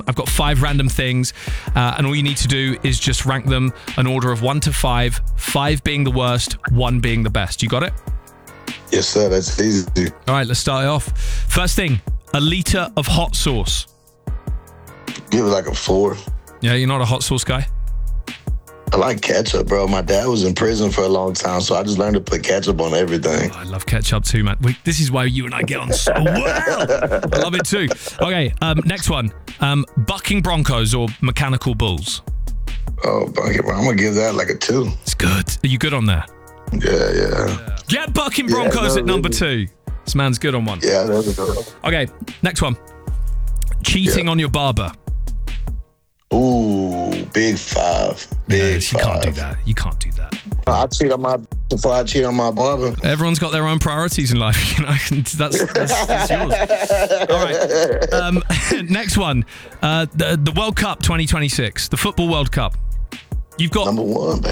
I've got 5 random things, and all you need to do is just rank them an order of 1 to 5, 5 being the worst, 1 being the best. You got it? Yes, sir. That's easy. All right, let's start it off. First thing, a liter of hot sauce. Give it like a 4. Yeah, you're not a hot sauce guy? I like ketchup, bro. My dad was in prison for a long time, so I just learned to put ketchup on everything. Oh, I love ketchup too, man. This is why you and I get on so well. I love it too. Okay, next one. Bucking Broncos or mechanical bulls? Oh, bucket, bro. I'm going to give that like a 2. It's good. Are you good on there? Yeah. Get Bucking Broncos at number 2. This man's good on one. Yeah, there we go. Okay, next one. Cheating on your barber. Ooh, big 5. Big 5. You can't do that. You can't do that. I cheat on my before I cheat on my barber. Everyone's got their own priorities in life, you know. That's yours. All right. Next one. The World Cup 2026, the Football World Cup. You've got number 1, baby.